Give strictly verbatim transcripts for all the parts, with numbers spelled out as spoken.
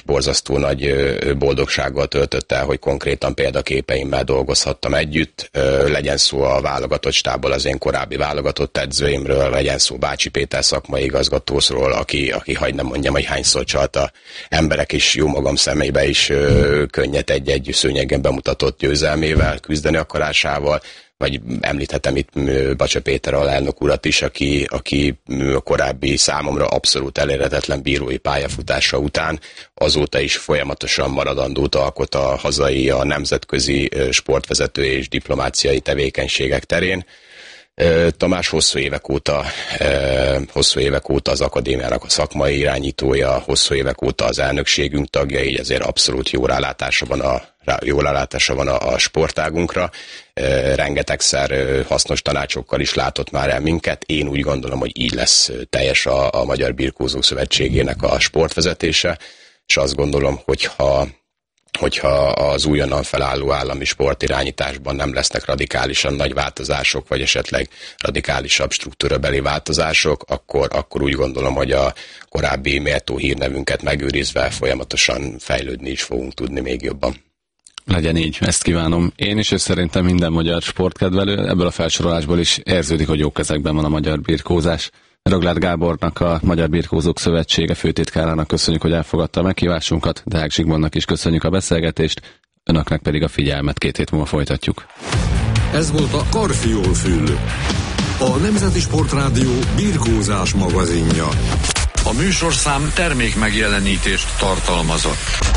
borzasztó nagy boldogsággal töltött el, hogy konkrétan példaképeimmel dolgozhattam együtt. Legyen szó a válogatott stábból, az én korábbi válogatott edzőimről, legyen szó Bácsi Péter szakmai igazgatóról, aki, aki hagy nem mondjam, hogy hányszor csalt a emberek is, jó magam szemébe is könnyet egy-egy szőnyegen bemutatott győzelmével, küzdeni akarásával, vagy említhetem itt Bacsa Péter alelnök urat is, aki, aki a korábbi számomra abszolút elérhetetlen bírói pályafutása után azóta is folyamatosan maradandót alkot a hazai, a nemzetközi sportvezető és diplomáciai tevékenységek terén. Tamás hosszú évek óta, hosszú évek óta az akadémiának a szakmai irányítója, hosszú évek óta az elnökségünk tagja, így azért abszolút jó rálátása van a, jó rálátása van a, a sportágunkra. Rengetegszer hasznos tanácsokkal is látott már el minket. Én úgy gondolom, hogy így lesz teljes a, a Magyar Birkózók Szövetségének a sportvezetése, és azt gondolom, hogyha hogyha az újonnan felálló állami sportirányításban nem lesznek radikálisan nagy változások, vagy esetleg radikálisabb struktúrabeli változások, akkor, akkor úgy gondolom, hogy a korábbi méltó hírnevünket megőrizve folyamatosan fejlődni is fogunk tudni még jobban. Legyen így, ezt kívánom. Én is, és szerintem minden magyar sportkedvelő, ebből a felsorolásból is érződik, hogy jó kezekben van a magyar birkózás. Röglert Gábornak, a Magyar Birkózók Szövetsége főtitkárának köszönjük, hogy elfogadta a meghívásunkat, Deák Zsigmondnak is köszönjük a beszélgetést, önöknek pedig a figyelmet, két hét múlva folytatjuk. Ez volt a Karfiol-fül, a Nemzeti Sportrádió birkózás magazinja. A műsorszám termék megjelenítést tartalmazott.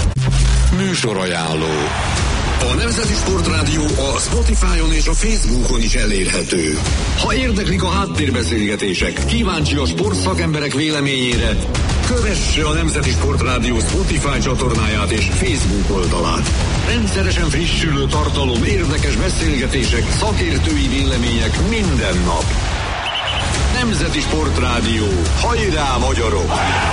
Műsorajánló. A Nemzeti Sportrádió a Spotify-on és a Facebookon is elérhető. Ha érdeklik a háttérbeszélgetések, kíváncsi a sportszakemberek véleményére, kövesse a Nemzeti Sportrádió Spotify csatornáját és Facebook oldalát. Rendszeresen frissülő tartalom, érdekes beszélgetések, szakértői vélemények minden nap. Nemzeti Sportrádió. Hajrá, magyarok!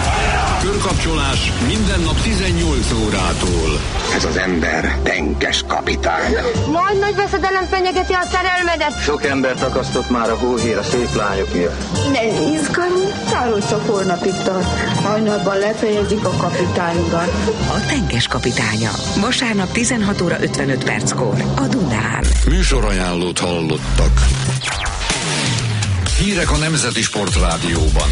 Körkapcsolás minden nap tizennyolc órától. Ez az ember tenkes kapitány. Nagy nagy veszedelem fenyegeti a szerelmedet. Sok embert akasztott már a hóhér a szép lányok miatt. Ne izgalmi, tárol csak holnapig tart. Hajnalban lefejezik a kapitányudat. A tenkes kapitánya. Vasárnap tizenhat óra ötvenöt perckor a Dunán. Műsorajánlót hallottak. Hírek a Nemzeti Sportrádióban.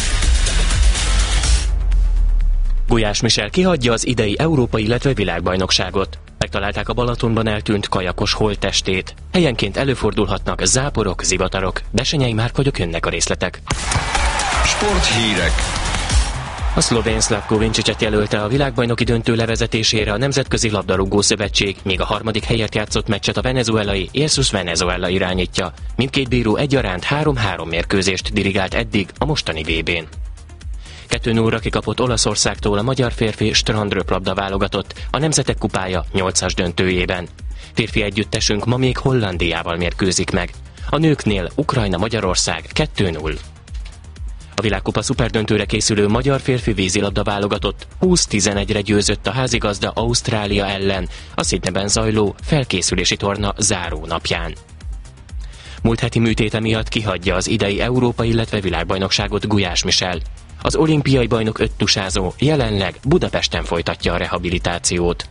Gulyás Michel kihagyja az idei európai, illetve világbajnokságot. Megtalálták a Balatonban eltűnt kajakos holttestét. Helyenként előfordulhatnak záporok, zivatarok. Besenyei Márk jönnek a részletek. Sporthírek. A szlovén Slavko Vinčićet jelölte a világbajnoki döntő levezetésére a Nemzetközi Labdarúgó Szövetség, míg a harmadik helyért játszott meccset a venezuelai Jesus Venezuela irányítja. Mindkét bíró egyaránt három-három mérkőzést dirigált eddig a mostani vé bén. kettő nullra kikapott Olaszországtól a magyar férfi strandröplabda válogatott a Nemzetek Kupája nyolcas döntőjében. Férfi együttesünk ma még Hollandiával mérkőzik meg. A nőknél Ukrajna-Magyarország kettő null. A világkupa szuperdöntőre készülő magyar férfi vízilabda válogatott húsz tizenegyre győzött a házigazda Ausztrália ellen a Sydneyben zajló felkészülési torna záró napján. Múlt heti műtéte miatt kihagyja az idei Európa, illetve világbajnokságot Gulyás Michel. Az olimpiai bajnok öttusázó jelenleg Budapesten folytatja a rehabilitációt.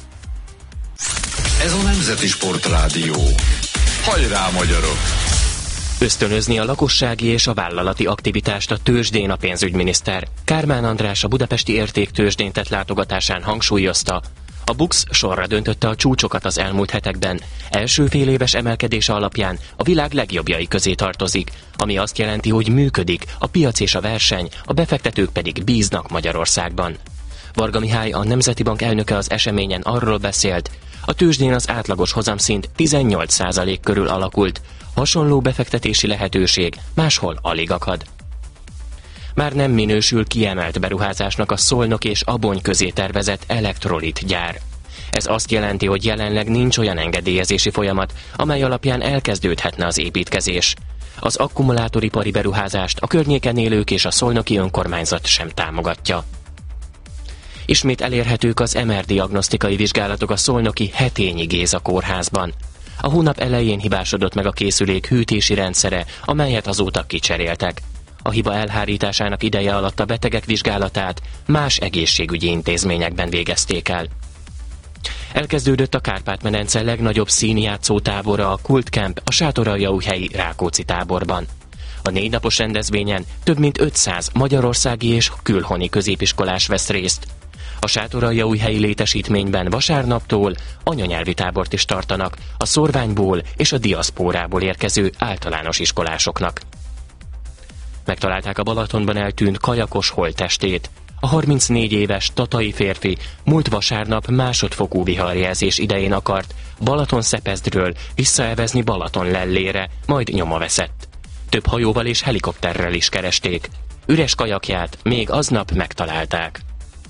Ez a Nemzeti Sportrádió. Hajrá, magyarok! Ösztönözni a lakossági és a vállalati aktivitást a tőzsdén a pénzügyminiszter. Kármán András a budapesti értéktőzsdén tett látogatásán hangsúlyozta, a BUX sorra döntötte a csúcsokat az elmúlt hetekben. Első féléves emelkedése alapján a világ legjobbjai közé tartozik, ami azt jelenti, hogy működik a piac és a verseny, a befektetők pedig bíznak Magyarországban. Varga Mihály, a Nemzeti Bank elnöke az eseményen arról beszélt, a tőzsdén az átlagos hozamszint tizennyolc százalék körül alakult, hasonló befektetési lehetőség máshol alig akad. Már nem minősül kiemelt beruházásnak a Szolnok és Abony közé tervezett elektrolit gyár. Ez azt jelenti, hogy jelenleg nincs olyan engedélyezési folyamat, amely alapján elkezdődhetne az építkezés. Az akkumulátoripari beruházást a környéken élők és a szolnoki önkormányzat sem támogatja. Ismét elérhetők az em er diagnosztikai vizsgálatok a szolnoki Hetényi Géza kórházban. A hónap elején hibásodott meg a készülék hűtési rendszere, amelyet azóta kicseréltek. A hiba elhárításának ideje alatt a betegek vizsgálatát más egészségügyi intézményekben végezték el. Elkezdődött a Kárpát-medence legnagyobb színjátszó tábora, a Kult Camp a Sátoraljaújhelyi Rákóczi táborban. A négy napos rendezvényen több mint ötszáz magyarországi és külhoni középiskolás vesz részt. A Sátoraljaújhelyi létesítményben vasárnaptól anyanyelvi tábort is tartanak a szorványból és a diaszpórából érkező általános iskolásoknak. Megtalálták a Balatonban eltűnt kajakos holttestét. A harmincnégy éves tatai férfi múlt vasárnap másodfokú viharjelzés idején akart Balaton-Szepezdről visszaevezni Balaton-Lellére, majd nyoma veszett. Több hajóval és helikopterrel is keresték. Üres kajakját még aznap megtalálták.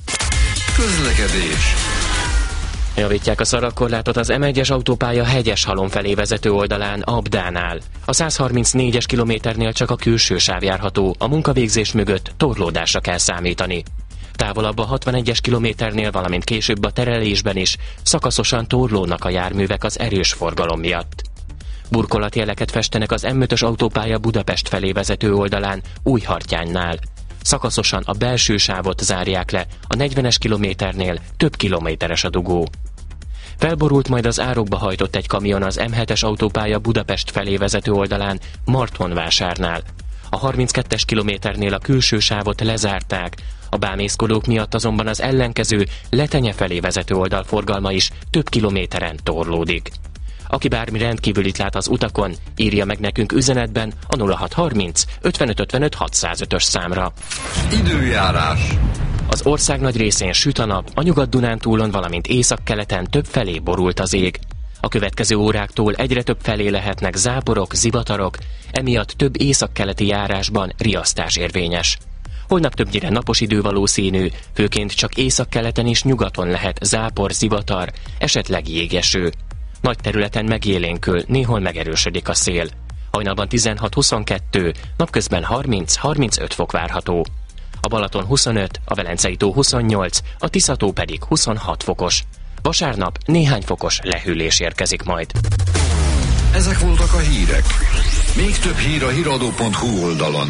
Közlekedés. Javítják a szalagkorlátot az em egyes autópálya Hegyeshalom felé vezető oldalán, Abdánál. A százharmincnégyes kilométernél csak a külső sáv járható, a munkavégzés mögött torlódásra kell számítani. Távolabb a hatvanegyes kilométernél, valamint később a terelésben is szakaszosan torlódnak a járművek az erős forgalom miatt. Burkolatjeleket festenek az em ötös autópálya Budapest felé vezető oldalán, Újhartyánynál. Szakaszosan a belső sávot zárják le, a negyvenes kilométernél több kilométeres a dugó. Felborult majd az árokba hajtott egy kamion az em hetes autópálya Budapest felé vezető oldalán, Martonvásárnál. A harminckettes kilométernél a külső sávot lezárták, a bámészkodók miatt azonban az ellenkező Letenye felé vezető oldal forgalma is több kilométeren torlódik. Aki bármi rendkívülit lát az utakon, írja meg nekünk üzenetben a nulla hatszázharminc ötvenöt ötvenöt hatszázötös számra. Időjárás. Az ország nagy részén süt a nap, a Nyugat-Dunántúlon, valamint északkeleten több felé borult az ég. A következő óráktól egyre több felé lehetnek záporok, zivatarok, emiatt több északkeleti járásban riasztás érvényes. Holnap többnyire napos idő valószínű, főként csak északkeleten és nyugaton lehet zápor, zivatar, esetleg jégeső. Nagy területen megélénkül, néhol megerősödik a szél. Hajnalban tizenhat-huszonkettő, napközben harminc-harmincöt fok várható. A Balaton huszonöt, a Velencei tó huszonnyolc, a Tisza-tó pedig huszonhat fokos. Vasárnap néhány fokos lehűlés érkezik majd. Ezek voltak a hírek. Még több hír a híradó pont hu oldalon.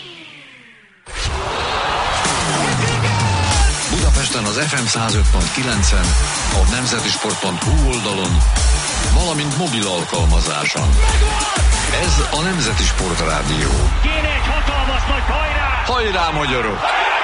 Budapesten az ef em száz öt pont kilencen, a nemzetisport pont hu oldalon, valamint mobil alkalmazáson. Ez a Nemzeti Sport Rádió. Kéne egy hatalmas nagy hajrá! Hajrá, magyarok!